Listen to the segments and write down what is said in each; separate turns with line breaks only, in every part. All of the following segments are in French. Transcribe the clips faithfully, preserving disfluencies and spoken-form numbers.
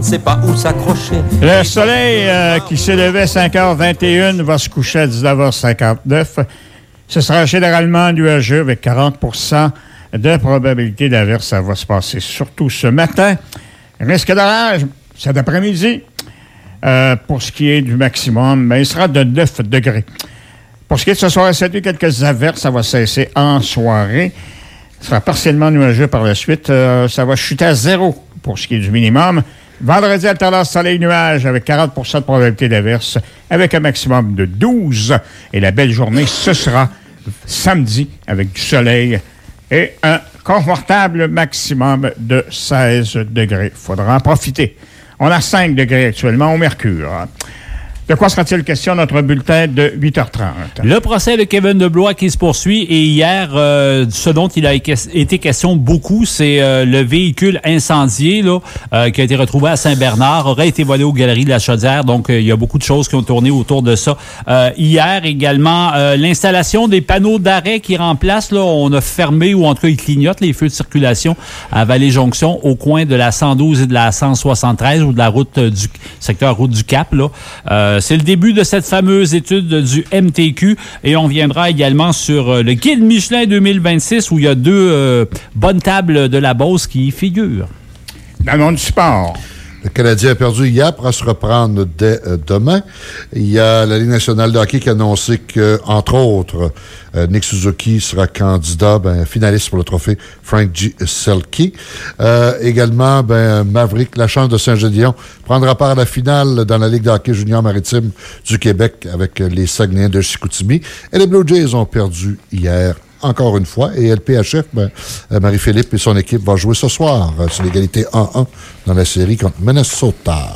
C'est pas où s'accrocher.
Le soleil euh, qui s'est levé à cinq heures vingt et une va se coucher à dix-neuf heures cinquante-neuf. Ce sera généralement nuageux avec quarante pour cent de probabilité d'averse. Ça va se passer surtout ce matin. Risque d'orage, cet après-midi. Euh, pour ce qui est du maximum, ben, il sera de neuf degrés. Pour ce qui est de ce soir, cette nuit, quelques averses. Ça va cesser en soirée. Ce sera partiellement nuageux par la suite. Euh, ça va chuter à zéro pour ce qui est du minimum. Vendredi, alternance soleil-nuage avec quarante pour cent de probabilité d'averse, avec un maximum de douze. Et la belle journée, ce sera samedi avec du soleil et un confortable maximum de seize degrés. Il faudra en profiter. On a cinq degrés actuellement au mercure. De quoi sera-t-il question notre bulletin de huit heures trente?
Le procès de Kevin DeBlois qui se poursuit et hier, euh, ce dont il a été question beaucoup, c'est euh, le véhicule incendié là, euh, qui a été retrouvé à Saint-Bernard, aurait été volé aux Galeries de la Chaudière. Donc, euh, il y a beaucoup de choses qui ont tourné autour de ça. Euh, hier également, euh, l'installation des panneaux d'arrêt qui remplacent, là, on a fermé ou en tout cas, ils clignotent les feux de circulation à Vallée-Jonction au coin de la cent douze et de la cent soixante-treize ou de la route du secteur route du Cap. Là. Euh, C'est le début de cette fameuse étude du M T Q et on viendra également sur le guide Michelin deux mille vingt-six où il y a deux euh, bonnes tables de la Beauce qui y figurent.
Dans le monde du sport.
Le Canadien a perdu hier, pourra se reprendre dès euh, demain. Il y a la Ligue nationale de hockey qui a annoncé que, entre autres, euh, Nick Suzuki sera candidat, ben, finaliste pour le trophée Frank G. Selke. Euh, également, ben, Maverick Lachance de Saint-Gédéon prendra part à la finale dans la Ligue de hockey junior maritime du Québec avec les Saguenayens de Chicoutimi. Et les Blue Jays ont perdu hier. Encore une fois. Et L P H F, ben, Marie-Philippe et son équipe vont jouer ce soir euh, sur l'égalité un un dans la série contre Minnesota.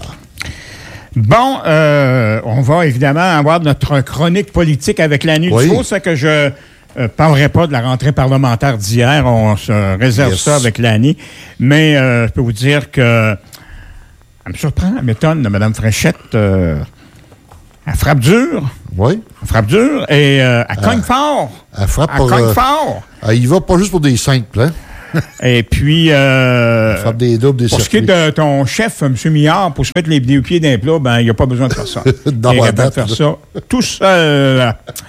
Bon, euh, on va évidemment avoir notre chronique politique avec Lanny
oui.
Dufault. Ça que je ne euh, parlerai pas de la rentrée parlementaire d'hier. On se réserve yes. ça avec Lanny. Mais euh, je peux vous dire que elle me surprend, elle m'étonne de Mme Fréchette. Euh, elle frappe dur.
Oui.
Elle frappe dur et euh, elle cogne
euh,
fort.
Elle frappe
elle
pour...
cogne
euh,
fort.
Elle y va pas juste pour des simples, hein?
Et puis... Euh,
elle frappe des doubles, des
pour
circuits.
ce qui est de ton chef, M. Millard, pour se mettre les, les pieds d'un plat, ben il n'y a pas besoin de faire ça.
non,
il est capable de faire ça tout seul.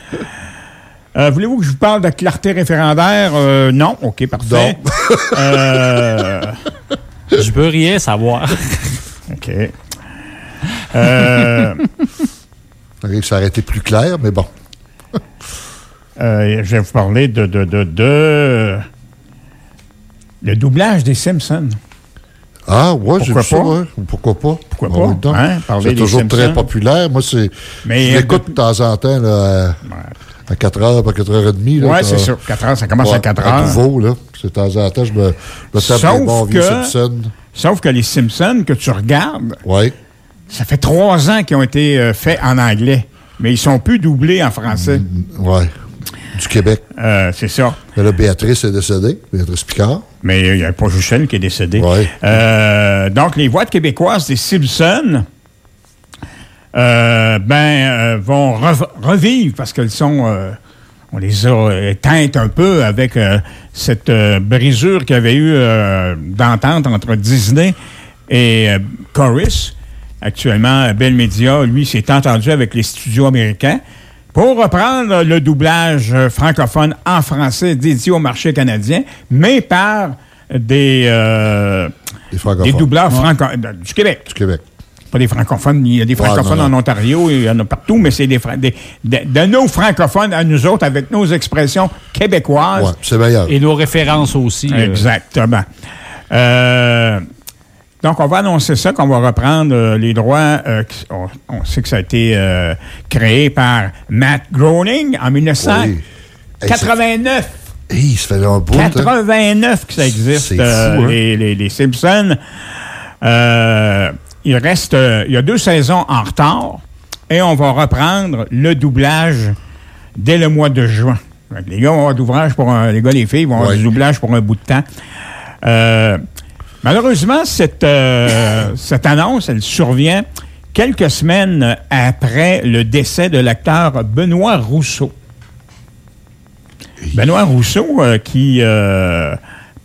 Euh, voulez-vous que je vous parle de clarté référendaire? Euh, non? OK, parfait.
Non.
euh,
je veux rien savoir.
OK. Euh...
Ça aurait été plus clair, mais bon.
euh, je vais vous parler de, de, de, de le doublage des Simpsons.
Ah, ouais, j'ai vu ça, ouais. Pourquoi pas?
Pourquoi
on
pas? Hein,
c'est toujours Simpsons. Très populaire. Moi, c'est. Mais je l'écoute de... de temps en temps, là, à, ouais. à quatre heures, pas quatre heures trente. Oui,
c'est ça. quatre heures, ça commence
ouais,
à quatre heures.
À nouveau, là. C'est de temps en temps, je me, me tape des bons vieux Simpsons.
Sauf que les Simpsons que tu regardes.
Oui.
Ça fait trois ans qu'ils ont été euh, faits en anglais, mais ils sont plus doublés en français.
Mmh, oui. Du Québec.
Euh, c'est ça.
Mais là, Béatrice est décédée, Béatrice Picard.
Mais il n'y a pas juste elle qui est décédée.
Oui.
Euh, donc, les voix québécoises des Simpsons euh, ben, euh, vont rev- revivre parce qu'elles sont... Euh, on les a éteintes un peu avec euh, cette euh, brisure qu'il y avait eu euh, d'entente entre Disney et euh, Corus. Actuellement, Bell Media, lui, s'est entendu avec les studios américains pour reprendre le doublage francophone en français dédié au marché canadien, mais par des, euh,
des,
des doubleurs franco- du Québec.
Du Québec.
Pas des francophones. Il y a des francophones ah, non, non. en Ontario, il y en a partout, mais c'est des, des de, de nos francophones à nous autres, avec nos expressions québécoises.
Ouais, c'est meilleur.
Et nos références aussi.
Exactement. Euh... Donc, on va annoncer ça, qu'on va reprendre euh, les droits. Euh, on, on sait que ça a été euh, créé par Matt Groening en dix-neuf cent quatre-vingt-neuf.
Oui. Hey, ça fait un bout.
quatre-vingt-neuf hein? Que ça existe,
c'est fou,
euh,
hein?
les, les, les Simpsons. Euh, il reste... Euh, il y a deux saisons en retard et on va reprendre le doublage dès le mois de juin. Donc, les gars vont avoir d'ouvrage pour un... Les gars, les filles vont avoir ouais. du doublage pour un bout de temps. Euh... Malheureusement, cette, euh, cette annonce, elle survient quelques semaines après le décès de l'acteur Benoît Rousseau. Benoît Rousseau, euh, qui, euh,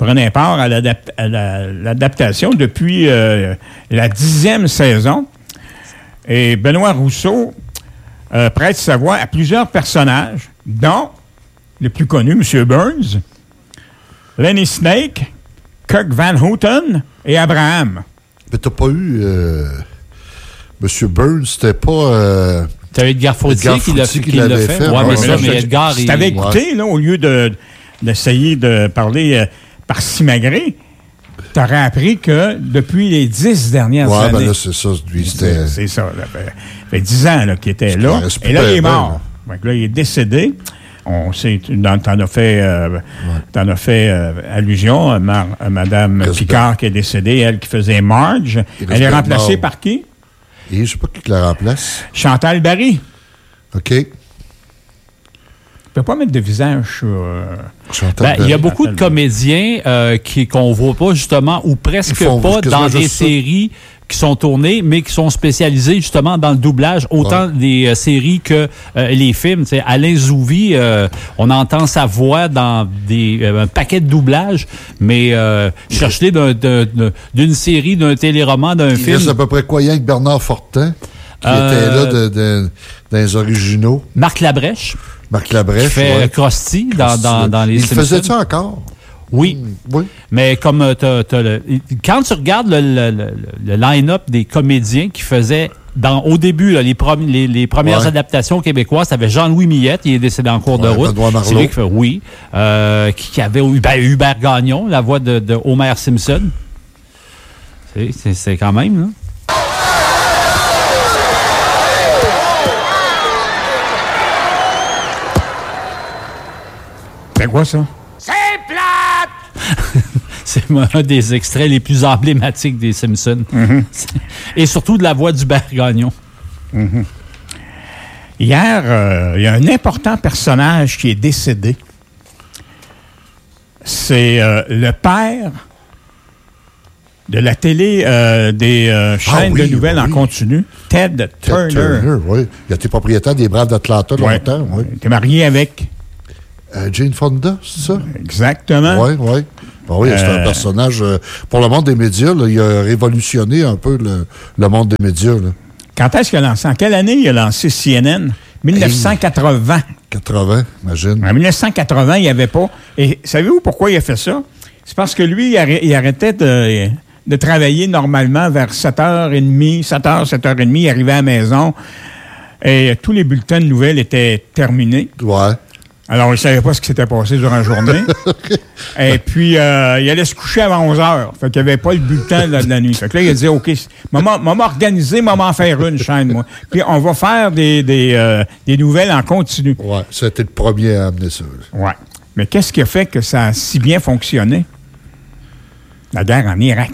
prenait part à, l'adapt- à la, l'adaptation depuis euh, la dixième saison. Et Benoît Rousseau euh, prête sa voix à plusieurs personnages, dont le plus connu, M. Burns, Lenny Snake, Kirk Van Houten et Abraham.
Mais t'as pas eu... Euh, M. Burns, c'était pas... Euh,
C'était Edgar Fautier qui l'a, qui
qui
l'a
l'avait
fait.
fait.
Oui,
Ouais,
mais
ouais,
ça,
je-
mais Edgar...
Si
il-
t'avais écouté, là, au lieu de, d'essayer de parler euh, par simagrée, t'aurais appris que depuis les dix dernières
ouais,
années...
ben là, c'est ça. Lui, c'était...
C'est, c'est ça. Ça fait, ça fait dix ans là, qu'il était
Ça
là.
reste plus
Et là, il est
bien,
mort. Fait que là, il est décédé. On sait, tu dans- t'en as fait, euh, t'en as fait euh, allusion à, Mar- à Mme
Reste
Picard qui est décédée, elle qui faisait Marge.
Il
Elle est
reste
remplacée
mort.
par qui?
Et je sais pas qui la remplace.
Chantal Barry.
OK.
Tu peux pas mettre de visage sur... euh,
Chantal
Ben, il y a
Berry.
beaucoup de comédiens euh, qui, qu'on voit pas, justement, ou presque
Ils font
pas
quasiment
dans des
juste ça.
séries qui sont tournées, mais qui sont spécialisées, justement, dans le doublage, autant
Ouais.
des euh, séries que euh, les films. T'sais, Alain Zouvi, euh, on entend sa voix dans des, euh, un paquet de doublages, mais euh, cherchez d'un, d'un- d'un- d'une série, d'un téléroman, d'un
Il
film.
reste à peu près quoi, rien que Bernard Fortin, qui
Euh,
était là de, de- dans les originaux.
Marc Labrèche,
Marc
qui
Labrèche.
fait
ouais.
euh, Krusty dans, dans, dans les
Il
Simpsons.
faisait ça encore?
Oui.
Oui.
Mais comme euh, t'as, t'as le, quand tu regardes le, le- le- le line-up des comédiens qui faisaient dans, au début là, les, prom- les, les premières
Ouais.
adaptations québécoises, t'avais Jean-Louis Millette, il est décédé en cours de
Ouais,
route.
Benoît Marleau.
C'est lui qui fait oui. Euh, qui, qui avait Hubert, Hubert Gagnon, la voix de, de Homer Simpson. C'est, c'est, c'est quand même, là.
C'est quoi ça?
C'est un des extraits les plus emblématiques des Simpsons. Et surtout de la voix d'Hubert Gagnon.
Hier, euh, il y a un important personnage qui est décédé. C'est euh, le père de la télé euh, des euh, chaînes
oui,
de nouvelles
oui.
en continu, Ted
Ted
Turner.
Turner, oui. Il a été propriétaire des Braves d'Atlanta
Ouais.
longtemps, oui.
Il était marié avec.
Euh, Jane Fonda, c'est ça?
Exactement.
Oui, oui. Ben oui, c'est un
Euh,
personnage, euh, pour le monde des médias, là, il a révolutionné un peu le, le monde des médias. Là.
Quand est-ce qu'il a lancé? En quelle année il a lancé C N N? dix-neuf cent quatre-vingts.
quatre-vingts, imagine.
En dix-neuf cent quatre-vingts, il n'y avait pas. Et savez-vous pourquoi il a fait ça? C'est parce que lui, il, arrê- il arrêtait de, de travailler normalement vers sept heures trente, sept heures, sept heures trente, il arrivait à la maison et tous les bulletins de nouvelles étaient terminés.
Ouais.
Alors, il ne savait pas ce qui s'était passé durant la journée. Et puis, euh, il allait se coucher avant onze heures. Fait qu'il n'y avait pas le bulletin de la, de la nuit. Fait que là, il a dit, OK, maman, maman organiser, maman faire une chaîne, moi. Puis, on va faire des, des, euh, des nouvelles en continu.
Ouais, c'était le premier à amener ça. là.
Ouais. Mais qu'est-ce qui a fait que ça a si bien fonctionné? La guerre en Irak.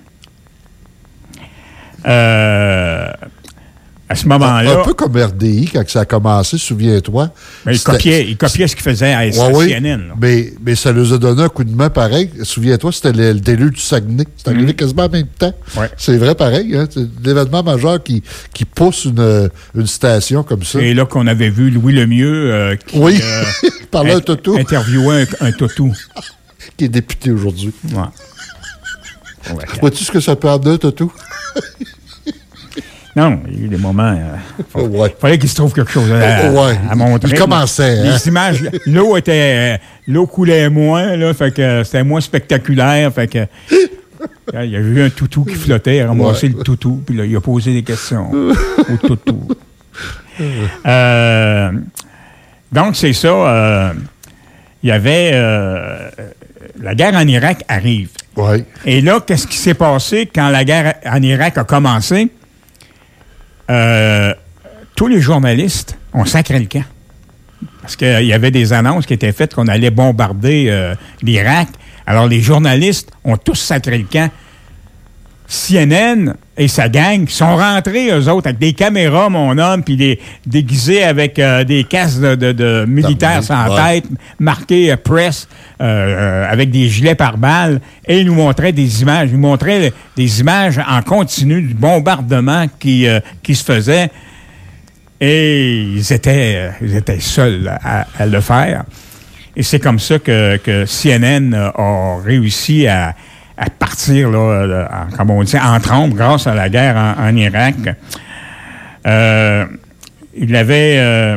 Euh, à ce moment-là,
Un peu comme R D I, quand ça a commencé, souviens-toi.
ben, il,
C'était-
copiait, il copiait ce qu'il faisait à
Ouais,
C
oui,
N N. là.
mais, mais ça nous a donné un coup de main pareil. Souviens-toi, c'était le, le déluge du Saguenay. C'est arrivé quasiment en même temps.
Ouais.
C'est vrai pareil. Hein? C'est l'événement majeur qui, qui pousse une, une station comme ça.
Et là qu'on avait vu Louis Lemieux euh, qui
Oui,
euh,
il parlait
in-
un toutou
interviewait un, un toutou.
qui est député aujourd'hui.
Ouais. Ouais.
Vois-tu ce que ça peut amener, un toutou?
Non, il y a eu des moments. euh,
Oh, ouais.
fallait qu'il se trouve quelque chose à,
Oh, ouais.
à montrer.
Il commençait,
Les
hein?
images, l'eau était, euh, l'eau coulait moins, là, fait que c'était moins spectaculaire, fait que il y a eu un toutou qui flottait, il a ramassé
Ouais.
le toutou, puis là, il a posé des questions au toutou. Euh, donc, c'est ça. euh, Il y avait... euh, la guerre en Irak arrive.
Oui.
Et là, qu'est-ce qui s'est passé quand la guerre en Irak a commencé? Euh, tous les journalistes ont sacré le camp. Parce qu'il y avait des annonces qui étaient faites qu'on allait bombarder euh, l'Irak. Alors, les journalistes ont tous sacré le camp. C N N et sa gang sont rentrés, eux autres, avec des caméras, mon homme, puis des, déguisés avec euh, des casques de, de, de militaires sans
Ouais.
tête, marqués euh, press, euh, euh, avec des gilets pare-balles, et ils nous montraient des images. Ils nous montraient euh, des images en continu du bombardement qui, euh, qui se faisait. Et ils étaient, euh, ils étaient seuls à, à le faire. Et c'est comme ça que, que C N N a réussi à, à partir, là, en, comme on dit, en trombe grâce à la guerre en, en Irak. Euh, il avait... Euh,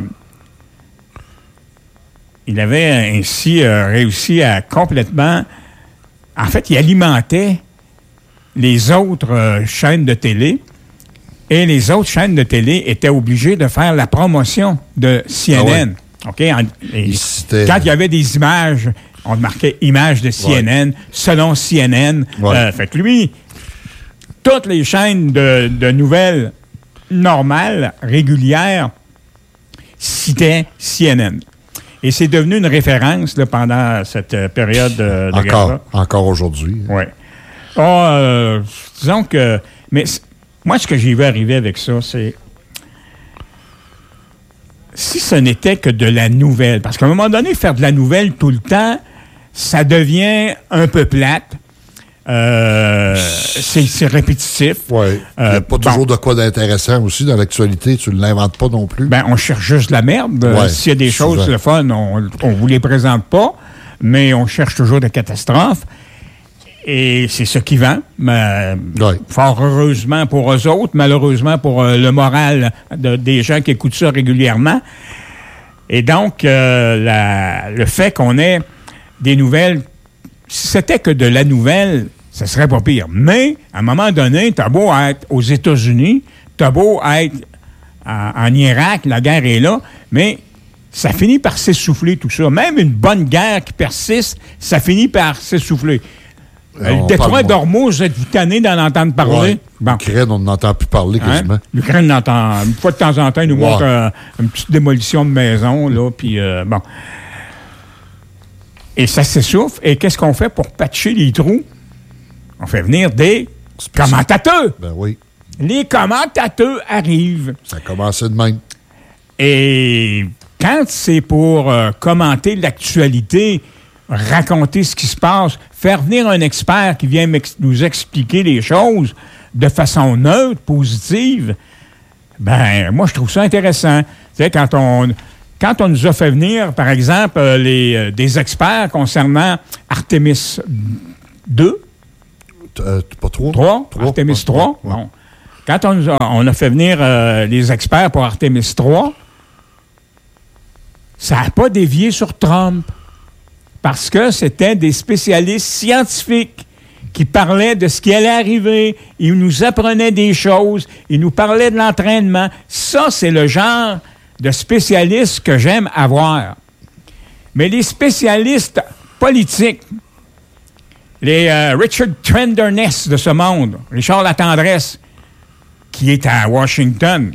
il avait ainsi euh, réussi à complètement... En fait, il alimentait les autres euh, chaînes de télé et les autres chaînes de télé étaient obligées de faire la promotion de C N N. Ah ouais. OK? En, et, il quand il y avait des images, on marquait « images de C N N ouais. » selon C N N. Ouais. Euh, fait que lui, toutes les chaînes de, de nouvelles normales, régulières, citaient C N N. Et c'est devenu une référence là, pendant cette euh, période de, de
encore,
guerre-là.
Encore aujourd'hui.
Oui. Oh, euh, disons que... Mais moi, ce que j'ai vu arriver avec ça, c'est... Si ce n'était que de la nouvelle, parce qu'à un moment donné, faire de la nouvelle tout le temps, ça devient un peu plate. Euh, c'est, c'est répétitif.
Oui. Il n'y a pas euh, toujours bon. de quoi d'intéressant aussi dans l'actualité. Tu ne l'inventes pas non plus.
Ben, on cherche juste de la merde. Ouais, S'il y a des souvent. choses le fun, on ne vous les présente pas, mais on cherche toujours des catastrophes. Et c'est ce qui vend. Mais, ouais. Fort heureusement pour eux autres, malheureusement pour euh, le moral de, des gens qui écoutent ça régulièrement. Et donc, euh, la, le fait qu'on ait des nouvelles, si c'était que de la nouvelle, ça serait pas pire. Mais, à un moment donné, t'as beau être aux États-Unis, t'as beau être en, en Irak, la guerre est là, mais ça finit par s'essouffler tout ça. Même une bonne guerre qui persiste, ça finit par s'essouffler. Euh, le détroit d'Ormuz, êtes-vous tanné d'en entendre parler?
Ouais. Bon. L'Ukraine, on n'entend plus parler quasiment.
Hein? L'Ukraine, entend, une fois de temps en temps, il nous ouais. montre euh, une petite démolition de maison, là, puis euh, bon. Et ça s'essouffle. Et qu'est-ce qu'on fait pour patcher les trous? On fait venir des commentateurs.
Ben oui.
Les commentateurs arrivent.
Ça a commencé de même.
Et quand c'est pour euh, commenter l'actualité, raconter ce qui se passe, faire venir un expert qui vient nous expliquer les choses de façon neutre, positive, ben moi, je trouve ça intéressant. Tu sais, quand on, quand on nous a fait venir, par exemple, euh, les, euh, des experts concernant Artemis deux.
Euh, pas trois?
Trois. Artemis trois. Ouais. Bon. Quand on, nous a, on a fait venir euh, les experts pour Artemis trois, ça n'a pas dévié sur Trump. Parce que c'était des spécialistes scientifiques qui parlaient de ce qui allait arriver. Ils nous apprenaient des choses. Ils nous parlaient de l'entraînement. Ça, c'est le genre de spécialistes que j'aime avoir. Mais les spécialistes politiques, les euh, Richard Trenderness de ce monde, Richard Latendresse, qui est à Washington,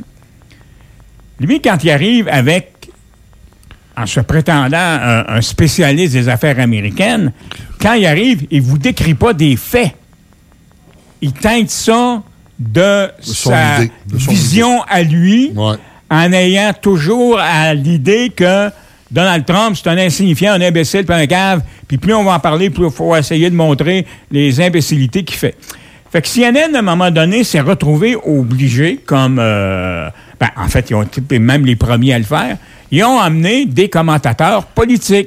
lui, quand il arrive avec en se prétendant un, un spécialiste des affaires américaines, quand il arrive, il ne vous décrit pas des faits. Il teinte ça de, de sa idée, de vision idée. à lui, ouais. en ayant toujours à l'idée que Donald Trump, c'est un insignifiant, un imbécile, puis un cave, puis plus on va en parler, plus il faut essayer de montrer les imbécilités qu'il fait. Fait que C N N, à un moment donné, s'est retrouvé obligé, comme... Euh, ben, en fait, ils ont été même les premiers à le faire, ils ont amené des commentateurs politiques.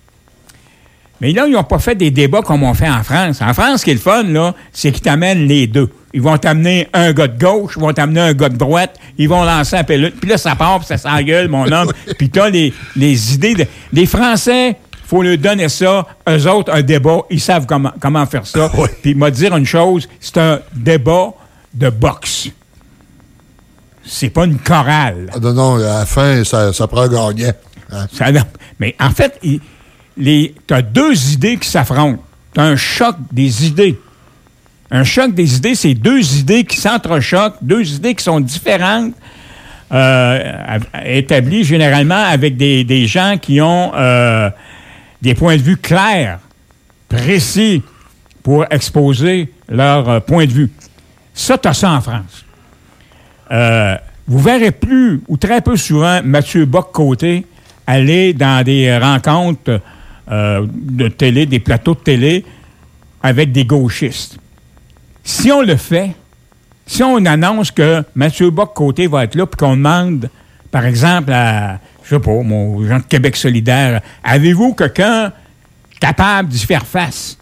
Mais là, ils n'ont pas fait des débats comme on fait en France. En France, ce qui est le fun, là, c'est qu'ils t'amènent les deux. Ils vont t'amener un gars de gauche, ils vont t'amener un gars de droite, ils vont lancer un pellet. Puis là, ça part, puis ça s'engueule, mon homme. Puis t'as les, les idées. De... Les Français, il faut leur donner ça. Eux autres, un débat, ils savent comment, comment faire ça. Oui. Puis, m'a dire une chose, c'est un débat de boxe. C'est pas une chorale.
Ah non, non, à la fin, ça, ça prend un gagnant. Hein?
Ça, mais en fait, tu as deux idées qui s'affrontent. Tu as un choc des idées. Un choc des idées, c'est deux idées qui s'entrechoquent, deux idées qui sont différentes, euh, établies généralement avec des, des gens qui ont euh, des points de vue clairs, précis, pour exposer leur euh, point de vue. Ça, tu as ça en France. Euh, vous verrez plus, ou très peu souvent, Mathieu Bock-Côté aller dans des rencontres euh, de télé, des plateaux de télé, avec des gauchistes. Si on le fait, si on annonce que Mathieu Bock-Côté va être là, puis qu'on demande par exemple, à, je sais pas, mon gens de Québec solidaire, avez-vous quelqu'un capable d'y faire face?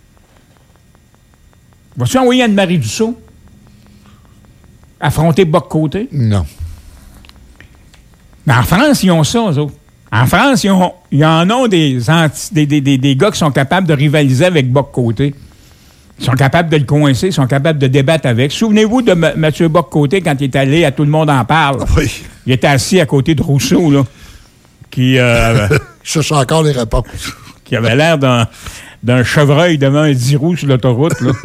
Vas-tu envoyer Anne-Marie Dussault affronter Bock-Côté?
Non.
Mais en France, ils ont ça, eux autres. En France, ils, ont, ils en ont des, anti, des, des, des, des gars qui sont capables de rivaliser avec Bock-Côté. Ils sont capables de le coincer, ils sont capables de débattre avec. Souvenez-vous de M. M. Bock-Côté quand il est allé à Tout le monde en parle.
Oui.
Il était assis à côté de Rousseau, là, qui, euh,
Je cherche encore les réponses.
qui avait l'air d'un, d'un chevreuil devant un dix roues sur l'autoroute, là.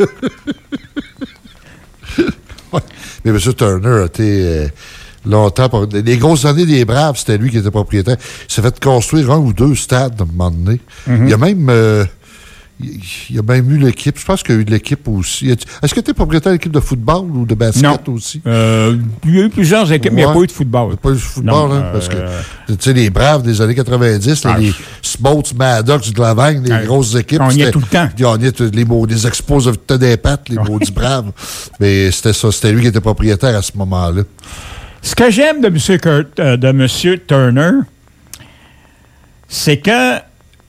Ouais. Mais M. Turner a été euh, longtemps... Pour... Les grosses années des Braves, c'était lui qui était propriétaire. Il s'est fait construire un ou deux stades à un moment donné. Mm-hmm. Il y a même... Euh, il y a même eu l'équipe. Je pense qu'il y a eu de l'équipe aussi. Est-ce que tu es propriétaire d'équipe de football ou de basket
non.
aussi?
Euh, il y a eu plusieurs équipes, ouais. Mais il n'y a pas eu de football.
Il n'y a pas eu de football,
non,
hein,
euh,
parce que tu sais, les Braves des années quatre-vingt-dix, ah, les Smoltz, Maddox, Glavagne, les ah, grosses équipes.
On y est tout le temps.
Ils gagnaient les, les expos de des pattes, les maudits Braves. Mais c'était ça, c'était lui qui était propriétaire à ce moment-là.
Ce que j'aime de M. Kurt, euh, de M. Turner, c'est que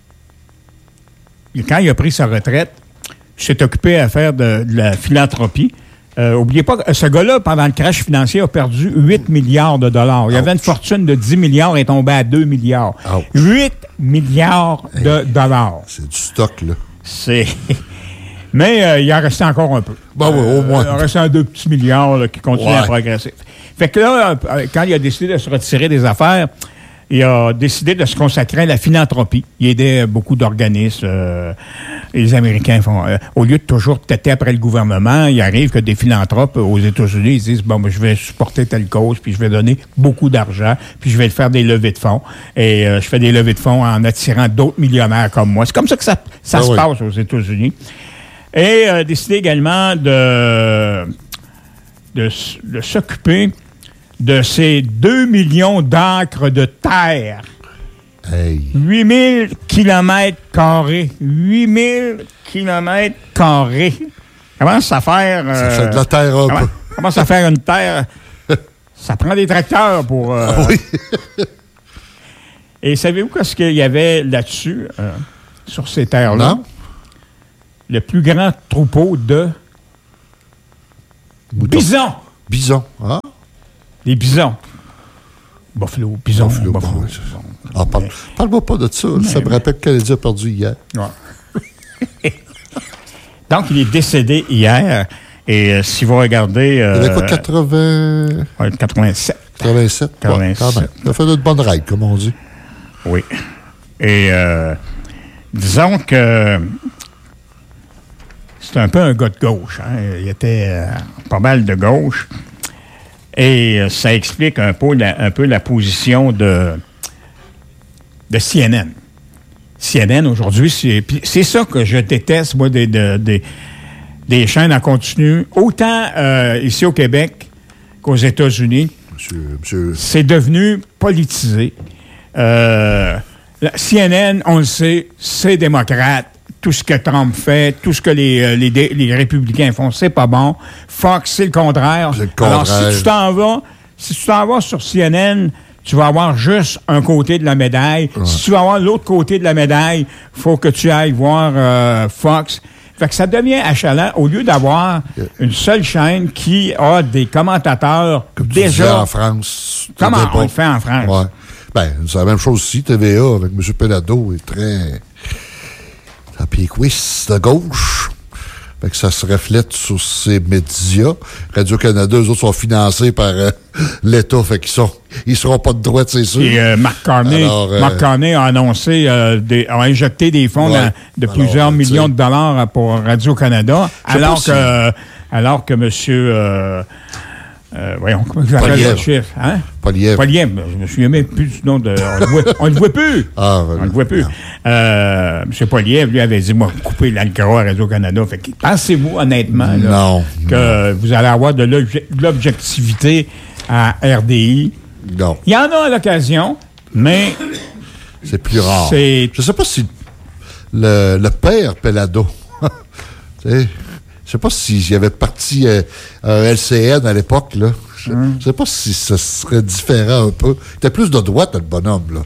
quand il a pris sa retraite, il s'est occupé à faire de, de la philanthropie. Euh, oubliez pas que ce gars-là, pendant le crash financier, a perdu huit milliards de dollars. Il y avait une fortune de dix milliards et est tombé à deux milliards.
Ouch.
huit milliards de dollars.
C'est du stock, là.
C'est... Mais euh, il en restait encore un peu.
Ben oui, au moins.
Euh, il en restait un deux petits milliards là, qui continuent ouais. à progresser. Fait que là, quand il a décidé de se retirer des affaires, il a décidé de se consacrer à la philanthropie. Il aidait beaucoup d'organismes. Euh, les Américains font... Euh, au lieu de toujours têter après le gouvernement, il arrive que des philanthropes aux États-Unis, ils disent, bon, ben, je vais supporter telle cause, puis je vais donner beaucoup d'argent, puis je vais faire des levées de fonds. Et euh, je fais des levées de fonds en attirant d'autres millionnaires comme moi. C'est comme ça que ça, ça ah se oui. passe aux États-Unis. Et euh, décidé également de, de, de s'occuper de ces deux millions d'acres de terre.
Hey.
huit mille kilomètres carrés. huit mille kilomètres carrés. Comment ça faire... Euh,
ça fait de la terre un
comment,
peu.
Comment ça faire une terre? Ça prend des tracteurs pour... Euh,
ah oui.
Et savez-vous qu'est-ce qu'il y avait là-dessus, euh, sur ces terres-là?
Non.
Le plus grand troupeau de...
Bouton.
Bisons.
Bisons, ah.
Les bisons. Buffalo, bisons,
Buffalo.
buffalo.
Bon, ah, parle, parle-moi pas de ça. Mais, ça me rappelle que Canadien a perdu hier.
Ouais. Donc, il est décédé hier. Et euh, si vous regardez... Euh,
il avait quoi, quatre-vingts...
Ouais, quatre-vingt-sept.
quatre-vingt-sept?
quatre-vingt-sept.
Ouais, il a fait une bonne ride, comme on dit.
Oui. Et euh, disons que... C'est un peu un gars de gauche. Hein? Il était euh, pas mal de gauche. Et euh, ça explique un peu la, un peu la position de, de C N N. C N N, aujourd'hui, c'est, c'est ça que je déteste, moi, des, des, des, des chaînes en continu. Autant euh, ici au Québec qu'aux États-Unis.
Monsieur, monsieur...
C'est devenu politisé. Euh, C N N, on le sait, c'est démocrate. Tout ce que Trump fait, tout ce que les, les, les républicains font, c'est pas bon. Fox, c'est le contraire.
C'est le contraire.
Alors, si tu t'en vas, si tu t'en vas sur C N N, tu vas avoir juste un côté de la médaille. Ouais. Si tu vas avoir l'autre côté de la médaille, il faut que tu ailles voir euh, Fox. Fait que ça devient achalant au lieu d'avoir yeah. une seule chaîne qui a des commentateurs
comme
déjà...
tu disais en France.
Comment on le fait en France?
Ouais. Ben, c'est la même chose ici. T V A avec M. Pelado est très... à pied cuisse de gauche. Fait que ça se reflète sur ces médias. Radio-Canada, eux autres sont financés par euh, l'État. Fait qu'ils sont, ils seront pas de droite, c'est sûr.
Et euh, Marc Carney, Alors, euh, Marc Carney a annoncé, euh, des, a injecté des fonds ouais. dans, de Alors, plusieurs millions de dollars pour Radio-Canada. Alors que, si... euh, alors que monsieur, euh, euh, voyons, comment il s'appelle le chiffre? Hein?
Poliev.
Poliev. Je me souviens même plus du nom de... On le voit, on le voit plus.
Ah,
on le voit plus. Euh, M. Poliev, lui, avait dit, moi, couper l'Alcaro à Radio-Canada. Fait que, pensez-vous, honnêtement, là,
non,
que
non.
vous allez avoir de l'objectivité à R D I?
Non.
Il y en a à l'occasion, mais...
C'est plus rare.
C'est...
Je sais pas si le, le père Pelado... tu sais... Je sais pas s'il y avait parti euh, un L C N à l'époque, là. Je ne hum. sais pas si ce serait différent un peu. Il était plus de droite, le bonhomme, là.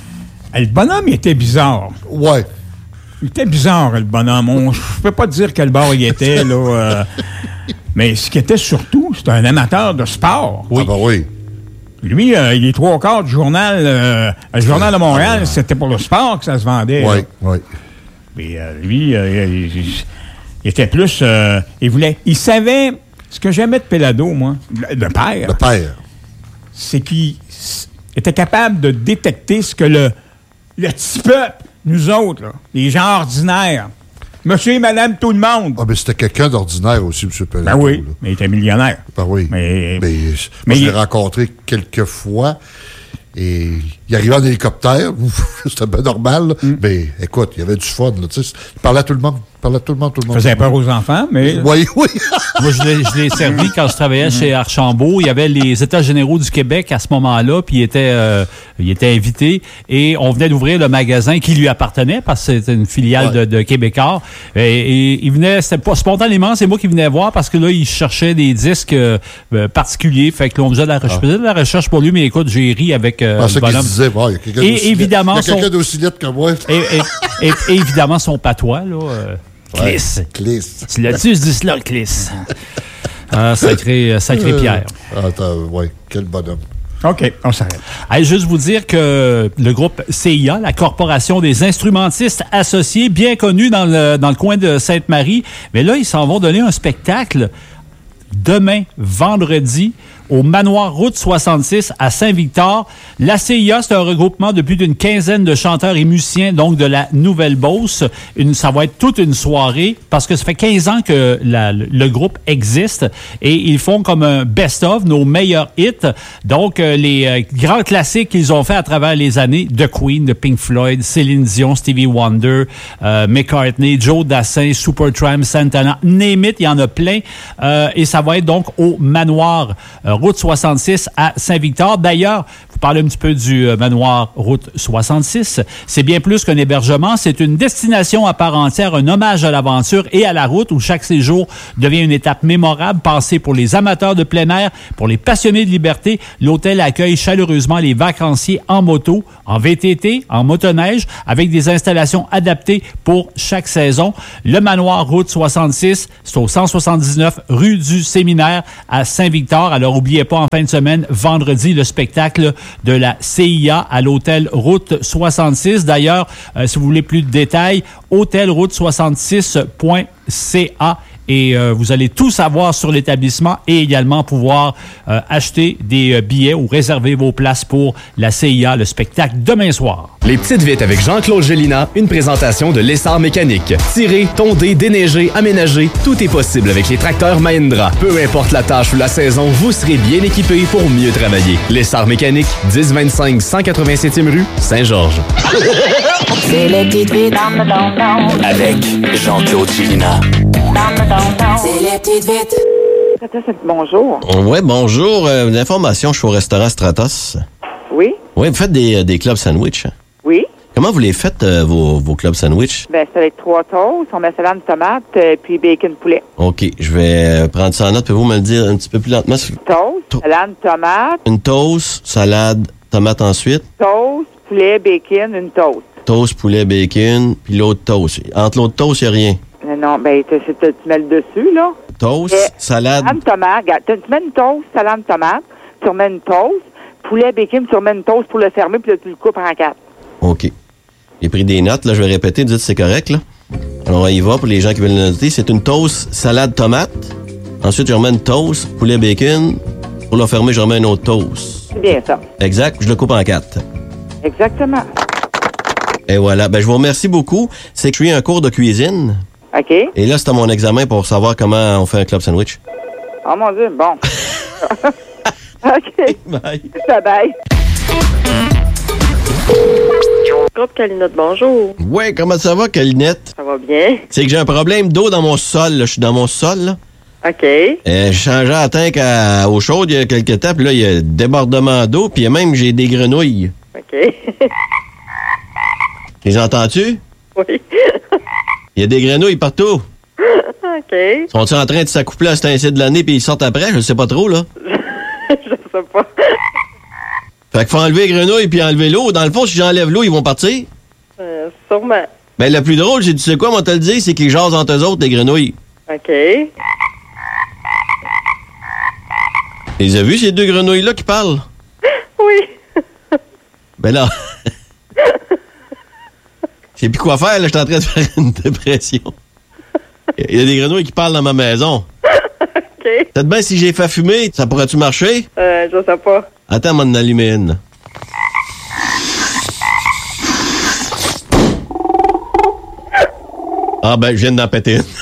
Le bonhomme, il était bizarre.
Ouais.
Il était bizarre, le bonhomme. On, je ne peux pas dire quel bord il était, là. Euh, mais ce qui était surtout, c'était un amateur de sport.
Oui. Ah ben oui.
Lui, euh, il est trois quarts du journal, euh, le Journal de Montréal, ah, c'était pour le sport que ça se vendait.
Oui, oui.
Mais euh, lui, euh, il, il, il était plus... Euh, il voulait... Il savait... Ce que j'aimais de Péladeau, moi, le père...
Le père.
C'est qu'il était capable de détecter ce que le, le petit peuple, nous autres, là, les gens ordinaires, monsieur et madame tout le monde...
Ah, mais c'était quelqu'un d'ordinaire aussi, M. Péladeau.
Ben oui,
là.
mais il était millionnaire.
Ben oui.
Mais,
mais,
mais
moi, je l'ai
il...
rencontré quelques fois... Et il arrivait en hélicoptère, c'était bien normal, mm. mais écoute, il y avait du fun. Là, il parlait à tout le monde, il parlait à tout le monde, tout le monde.
Il faisait peur aux enfants, mais...
Oui, oui.
Moi, je l'ai, je l'ai servi quand je travaillais chez Archambault. Il y avait les États généraux du Québec à ce moment-là, puis il était, euh, il était invité, et on venait d'ouvrir le magasin qui lui appartenait, parce que c'était une filiale ouais. de, de Québécois. Et, et il venait, c'était pas spontanément, c'est moi qui venais voir, parce que là, il cherchait des disques euh, particuliers, fait que l'on faisait de la, ah. je faisais de la recherche pour lui, mais écoute, j'ai ri avec euh,
ah, le bonhomme. Disait, bon, il y a quelqu'un, et d'aussi, évidemment, il y a quelqu'un son... d'aussi lettre que moi.
et, et, et, et évidemment, son patois, là... Euh, Cliss.
Ouais, Cliss.
Tu l'as-tu dit cela, Cliss? Ah, sacré, sacré Pierre.
Euh, attends, oui, quel bonhomme.
OK, on s'arrête.
Allez, juste vous dire que le groupe C I A, la Corporation des instrumentistes associés, bien connu dans le, dans le coin de Sainte-Marie, mais là, ils s'en vont donner un spectacle demain, vendredi, au Manoir Route soixante-six à Saint-Victor. La C I A, c'est un regroupement de plus d'une quinzaine de chanteurs et musiciens, donc de la Nouvelle-Beauce. Une, ça va être toute une soirée, parce que ça fait quinze ans que la, le groupe existe, et ils font comme un best-of, nos meilleurs hits. Donc, euh, les euh, grands classiques qu'ils ont fait à travers les années, de Queen, de Pink Floyd, Céline Dion, Stevie Wonder, euh, McCartney, Joe Dassin, Supertramp, Santana, name it, il y en a plein. Euh, et ça va être donc au Manoir euh, Route soixante-six à Saint-Victor. D'ailleurs, vous parlez un petit peu du euh, Manoir Route soixante-six. C'est bien plus qu'un hébergement. C'est une destination à part entière, un hommage à l'aventure et à la route, où chaque séjour devient une étape mémorable, pensée pour les amateurs de plein air, pour les passionnés de liberté. L'hôtel accueille chaleureusement les vacanciers en moto, en V T T, en motoneige, avec des installations adaptées pour chaque saison. Le Manoir Route soixante-six, c'est au cent soixante-dix-neuf rue du Séminaire à Saint-Victor. Alors, n'oubliez pas, en fin de semaine, vendredi, le spectacle de la C I A à l'hôtel Route soixante-six. D'ailleurs, euh, si vous voulez plus de détails, hôtel route soixante-six point c a. Et euh, vous allez tout savoir sur l'établissement, et également pouvoir euh, acheter des euh, billets ou réserver vos places pour la C I A, le spectacle demain soir.
Les Petites Vites avec Jean-Claude Gélina, une présentation de l'Essar Mécanique. Tirer, tonder, déneiger, aménager, tout est possible avec les tracteurs Mahindra. Peu importe la tâche ou la saison, vous serez bien équipé pour mieux travailler. L'Essar Mécanique, dix vingt-cinq cent quatre-vingt-septième rue, Saint-Georges.
C'est les Petites Vites
avec Jean-Claude Gélina.
C'est les Petites Vites.
Bonjour.
Oui, bonjour. Euh, l'information, je suis au restaurant Stratos.
Oui.
Oui, vous faites des, des clubs sandwich.
Oui.
Comment vous les faites, euh, vos, vos clubs sandwich?
Ben, c'est avec trois toasts, on met salade de tomate, euh, puis bacon poulet.
OK, je vais prendre ça en note. Pouvez-vous me le dire un petit peu plus lentement?
Toast, to- salade de tomate.
Une toast, salade, tomate ensuite.
Toast, poulet, bacon, une toast.
Toast, poulet, bacon, puis l'autre toast. Entre l'autre toast, il n'y a rien.
Non, non, ben, tu, tu, tu mets le dessus, là.
Toast,
Et,
salade.
Salade de tomate. Regarde, tu, tu mets une toast, salade de tomate, tu remets une toast, poulet, bacon, tu remets une toast pour le fermer, puis là, tu le coupes en quatre.
OK. J'ai pris des notes, là, je vais répéter, dites c'est correct, là. Alors, on y va pour les gens qui veulent le noter. C'est une toast, salade, tomate. Ensuite, je remets une toast, poulet, bacon. Pour le fermer, je remets un autre toast.
C'est bien ça.
Exact, je le coupe en quatre.
Exactement.
Et voilà. Ben, je vous remercie beaucoup. C'est que je suis un cours de cuisine.
OK.
Et là, c'est à mon examen pour savoir comment on fait un club sandwich.
Oh mon Dieu, bon. OK.
Bye.
Ça bye.
Groupe Calinette, bonjour.
Ouais, comment ça va, Calinette?
Ça va bien?
C'est que j'ai un problème d'eau dans mon sol, là. Je suis dans mon sol, là.
OK.
Euh, j'ai changé la tank à eau chaude il y a quelques temps, puis là, il y a débordement d'eau, puis même, j'ai des grenouilles.
OK.
Les entends-tu?
Oui.
Il y a des grenouilles partout.
OK.
Sont-ils en train de s'accoupler à cet incite de l'année, puis ils sortent après? Je sais pas trop, là.
sais pas.
Fait qu'il faut enlever les grenouilles puis enlever l'eau. Dans le fond, si j'enlève l'eau, ils vont partir?
Euh, sûrement.
Ben, le plus drôle, c'est, tu sais quoi, moi, te le dire, c'est qu'ils jasent entre eux autres, les grenouilles.
OK.
Les as vus, ces deux grenouilles-là qui parlent?
Oui.
Ben là... Je sais plus quoi faire, là, je suis en train de faire une dépression. Il y a des grenouilles qui parlent dans ma maison.
OK.
Peut-être bien si j'ai fait fumer, ça pourrait-tu marcher?
Euh, je sais pas.
Attends, m'en allumer une. Ah ben, je viens d'en péter une.